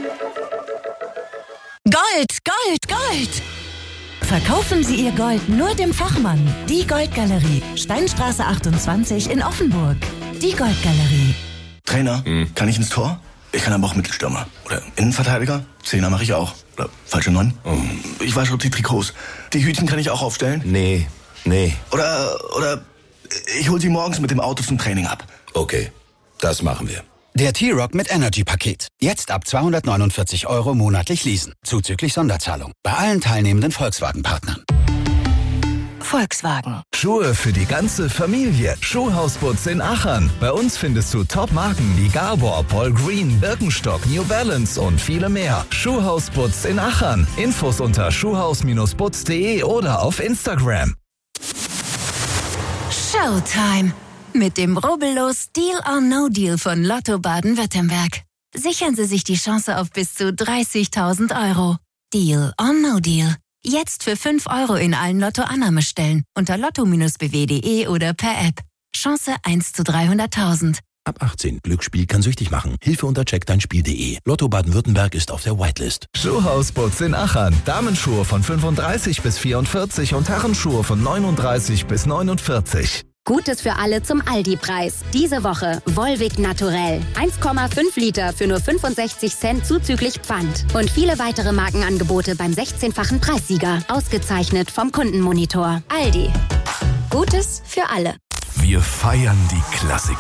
Gold, Gold, Gold! Verkaufen Sie Ihr Gold nur dem Fachmann. Die Goldgalerie. Steinstraße 28 in Offenburg. Die Goldgalerie. Trainer, kann ich ins Tor? Ich kann aber auch Mittelstürmer. Oder Innenverteidiger? Zehner mache ich auch. Oder falsche 9. Ich wasche auch die Trikots. Die Hütchen kann ich auch aufstellen? Nee. Oder ich hol sie morgens mit dem Auto zum Training ab. Okay, das machen wir. Der T-Rock mit Energy-Paket. Jetzt ab 249 € monatlich leasen. Zuzüglich Sonderzahlung. Bei allen teilnehmenden Volkswagen-Partnern. Volkswagen. Schuhe für die ganze Familie. Schuhhausputz in Achern. Bei uns findest du Top-Marken wie Gabor, Paul Green, Birkenstock, New Balance und viele mehr. Schuhhausputz in Achern. Infos unter schuhhaus-putz.de oder auf Instagram. Showtime. Mit dem rubbellos Deal or No Deal von Lotto Baden-Württemberg. Sichern Sie sich die Chance auf bis zu 30.000 €. Deal or No Deal. Jetzt für 5 € in allen Lotto-Annahmestellen unter lotto-bw.de oder per App. Chance 1 zu 300.000. Ab 18. Glücksspiel kann süchtig machen. Hilfe unter checkdeinspiel.de. Lotto Baden-Württemberg ist auf der Whitelist. Schuhhausputz in Achern. Damenschuhe von 35 bis 44 und Herrenschuhe von 39 bis 49. Gutes für alle zum Aldi-Preis. Diese Woche Volvic Naturell. 1,5 Liter für nur 65 Cent zuzüglich Pfand. Und viele weitere Markenangebote beim 16-fachen Preissieger. Ausgezeichnet vom Kundenmonitor. Aldi. Gutes für alle. Wir feiern die Klassiker.